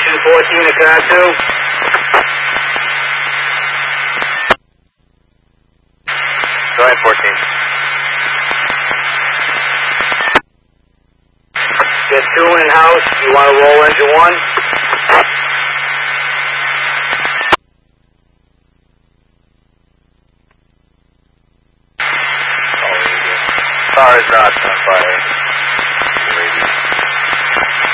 Station 14 to car 2. Go ahead, 14. Get 2 in-house. You want to roll engine 1? Car is not on fire.